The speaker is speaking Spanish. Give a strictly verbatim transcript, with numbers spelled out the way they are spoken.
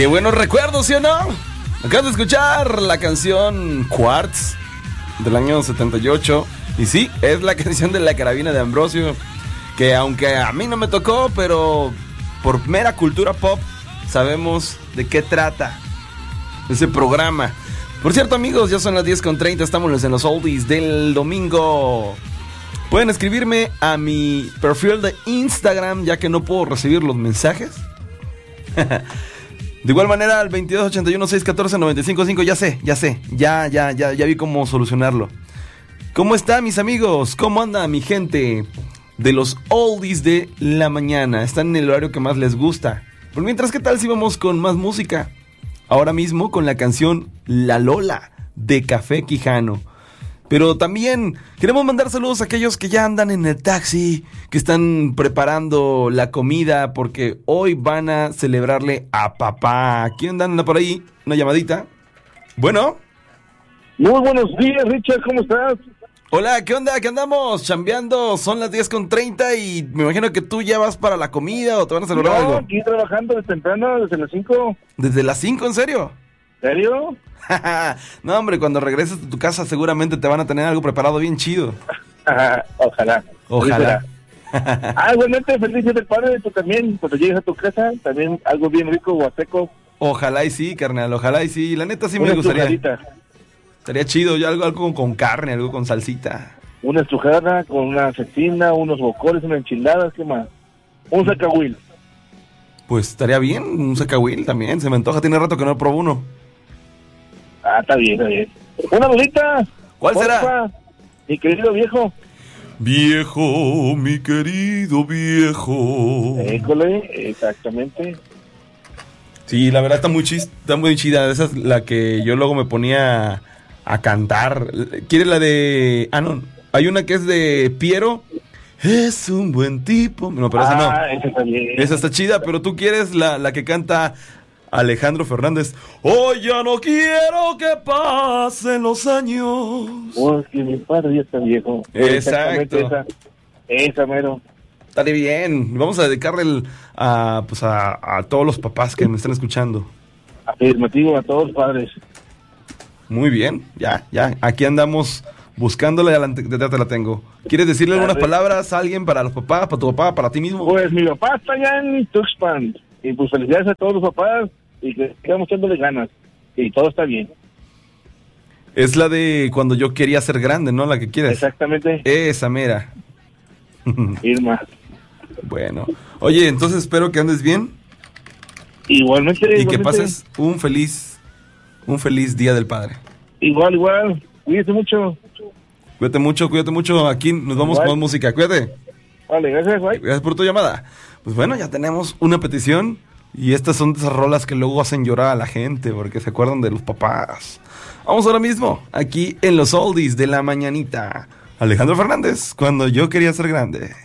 Qué buenos recuerdos, ¿sí o no? Acabas de escuchar la canción Quartz del año setenta y ocho. Y sí, es la canción de La Carabina de Ambrosio, que aunque a mí no me tocó, pero por mera cultura pop sabemos de qué trata ese programa. Por cierto, amigos, ya son las diez con treinta, estamos en los oldies del domingo. Pueden escribirme a mi perfil de Instagram, ya que no puedo recibir los mensajes. De igual manera, al veintidós ochenta y uno seiscientos catorce noventa y cinco cinco, ya sé, ya sé, ya, ya, ya, ya vi cómo solucionarlo. ¿Cómo están mis amigos? ¿Cómo anda mi gente de los oldies de la mañana? Están en el horario que más les gusta. Pues mientras, ¿qué tal si vamos con más música? Ahora mismo con la canción La Lola de Café Quijano. Pero también queremos mandar saludos a aquellos que ya andan en el taxi, que están preparando la comida, porque hoy van a celebrarle a papá. ¿Quién anda por ahí? Una llamadita. Bueno. Muy buenos días, Richard, ¿cómo estás? Hola, ¿qué onda? ¿Qué andamos? Chambeando, son las diez con treinta y me imagino que tú ya vas para la comida o te van a celebrar no, algo. Aquí trabajando desde temprano, desde las cinco. ¿Desde las cinco, en serio? ¿Serio? No, hombre, cuando regreses a tu casa seguramente te van a tener algo preparado bien chido. Ojalá. Ojalá. Ah, igualmente, feliz día del padre, tú también, cuando llegues a tu casa, también algo bien rico, huasteco. Ojalá y sí, carnal, ojalá y sí. La neta sí me Una gustaría. estrujadita. Estaría chido, yo algo, algo con carne, algo con salsita. Una estrujada con una cecina, unos bocoles, unas enchiladas, ¿qué más? Un zacahuil. Pues estaría bien, un zacahuil también, se me antoja, tiene rato que no probo uno. Ah, está bien, está bien. Una bolita. ¿Cuál porfa, será? Mi querido viejo. Viejo, mi querido viejo. École, exactamente. Sí, la verdad está muy chis, está muy chida. Esa es la que yo luego me ponía a, a cantar. ¿Quieres la de...? Ah, no. Hay una que es de Piero. Es un buen tipo. No, pero esa no. Ah, esa está bien. Esa está chida, pero tú quieres la, la que canta Alejandro Fernández. Hoy ya no quiero que pasen los años. Porque mi padre ya está viejo. Exacto. Esa, esa mero. Estaré bien. Vamos a dedicarle el, a, pues a, a todos los papás que me están escuchando. Afirmativo a todos los padres. Muy bien. Ya, ya. Aquí andamos buscándola. Ya, la, ya te la tengo. ¿Quieres decirle algunas palabras a alguien para los papás, para tu papá, para ti mismo? Pues mi papá está allá en Tuxpan. Y pues felicidades a todos los papás. Y que sigamos echándole ganas. Y todo está bien. Es la de cuando yo quería ser grande, ¿no? La que quieres. Exactamente. Esa mera. Irma. Bueno. Oye, entonces espero que andes bien. Igualmente. Y igualmente. que pases un feliz, un feliz Día del Padre. Igual, igual. Cuídate mucho. Cuídate mucho, cuídate mucho. Aquí nos vamos Igual. con más música. Cuídate. Vale, gracias, bye. Gracias por tu llamada. Pues bueno, ya tenemos una petición. Y estas son de esas rolas que luego hacen llorar a la gente porque se acuerdan de los papás. Vamos ahora mismo, aquí en los oldies de la mañanita. Alejandro Fernández, cuando yo quería ser grande.